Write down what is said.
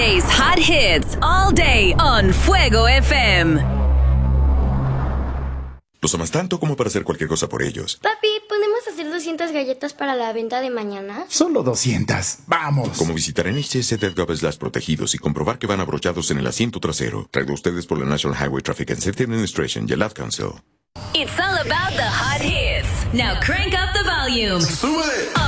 today's hot hits all day on Fuego FM. Los amas tanto como para hacer cualquier cosa por ellos. Papi, ¿podemos hacer 200 galletas para la venta de mañana? Solo 200. ¡Vamos! Como visitar NHTSA.gov/protegidos y comprobar que van abrochados en el asiento trasero. Traído ustedes por la National Highway Traffic and Safety Administration y el Ad Council. It's all about the hot hits. Now crank up the volume. ¡Sube!